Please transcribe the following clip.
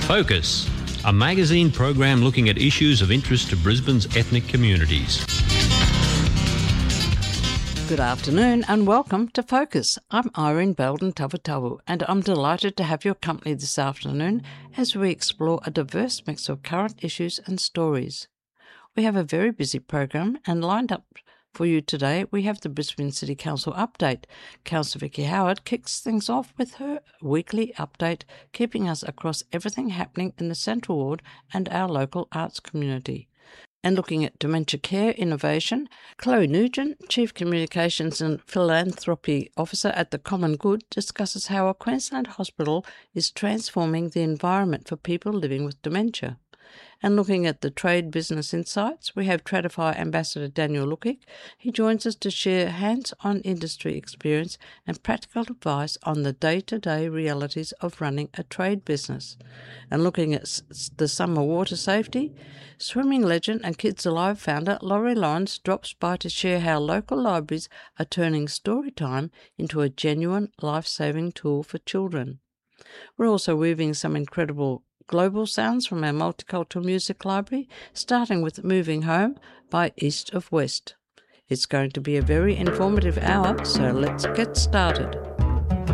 Focus, a magazine program looking at issues of interest to Brisbane's ethnic communities. Good afternoon and welcome to Focus. I'm Irene Belden Tavatavu and I'm delighted to have your company this afternoon as we explore a diverse mix of current issues and stories. We have a very busy program and lined up for you today we have the Brisbane City Council update. Councillor Vicky Howard kicks things off with her weekly update, keeping us across everything happening in the Central Ward and our local arts community. And looking at dementia care innovation, Chloe Nugent, Chief Communications and Philanthropy Officer at the Common Good, discusses how a Queensland hospital is transforming the environment for people living with dementia. And looking at the trade business insights, we have Tradify Ambassador Daniel Lukic. He joins us to share hands-on industry experience and practical advice on the day-to-day realities of running a trade business. And looking at the summer water safety, swimming legend and Kids Alive founder Laurie Lawrence drops by to share how local libraries are turning storytime into a genuine life-saving tool for children. We're also weaving some incredible global sounds from our multicultural music library, starting with Moving Home by East of West. It's going to be a very informative hour, so let's get started.